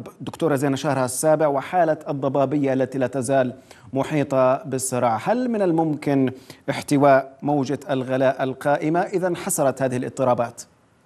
حرب دكتورة زينة شهرها السابع وحالة الضبابية التي لا تزال محيطة بالصراع، هل من الممكن احتواء موجة الغلاء القائمة إذا انحسرت هذه الاضطرابات؟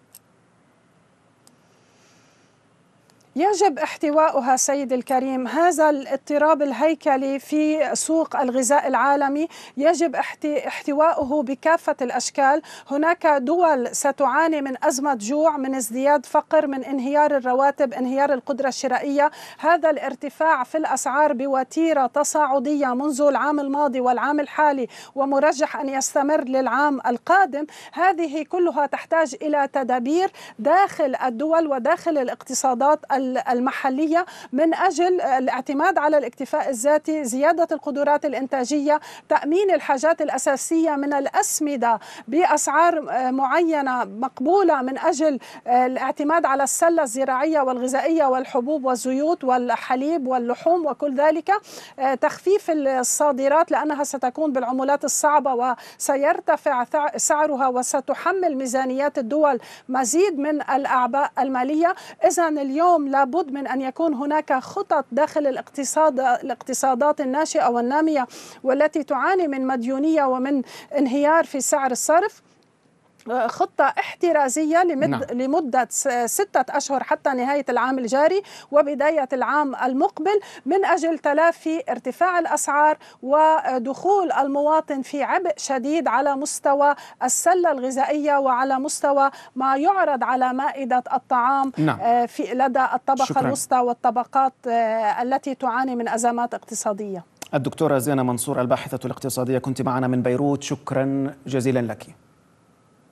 يجب احتواؤها سيدي الكريم. هذا الاضطراب الهيكلي في سوق الغذاء العالمي يجب احتواؤه بكافة الأشكال. هناك دول ستعاني من أزمة جوع، من ازدياد فقر، من انهيار الرواتب، انهيار القدرة الشرائية. هذا الارتفاع في الأسعار بوتيرة تصاعدية منذ العام الماضي والعام الحالي ومرجح أن يستمر للعام القادم، هذه كلها تحتاج إلى تدابير داخل الدول وداخل الاقتصادات المحلية من أجل الاعتماد على الاكتفاء الذاتي، زيادة القدرات الإنتاجية، تأمين الحاجات الأساسية من الأسمدة بأسعار معينة مقبولة من أجل الاعتماد على السلة الزراعية والغذائية والحبوب والزيوت والحليب واللحوم وكل ذلك، تخفيف الصادرات لأنها ستكون بالعملات الصعبة وسيرتفع سعرها وستحمل ميزانيات الدول مزيد من الأعباء المالية. إذن اليوم لابد من أن يكون هناك خطط داخل الاقتصادات الناشئة والنامية والتي تعاني من مديونية ومن انهيار في سعر الصرف، خطة احترازية لمدة 6 أشهر حتى نهاية العام الجاري وبداية العام المقبل من أجل تلافي ارتفاع الأسعار ودخول المواطن في عبء شديد على مستوى السلة الغذائية وعلى مستوى ما يعرض على مائدة الطعام لدى الطبقة الوسطى والطبقات التي تعاني من أزمات اقتصادية. الدكتورة زينة منصور الباحثة الاقتصادية كنت معنا من بيروت، شكرا جزيلا لك.